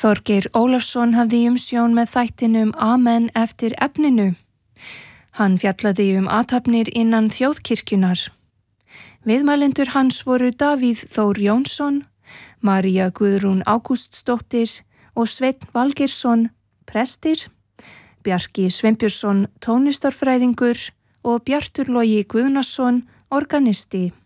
Þorgeir Ólafsson hafði umsjón með þættinum Amen eftir efninu. Hann fjallaði athafnir innan þjóðkirkjunar. Viðmælendur hans voru Davíð Þór Jónsson, María Guðrún Ágústsdóttir og Sveinn Valgeirsson, prestir, Bjarki Sveinbjörnsson, tónlistarfræðingur og Bjartur Logi Guðnason, organisti.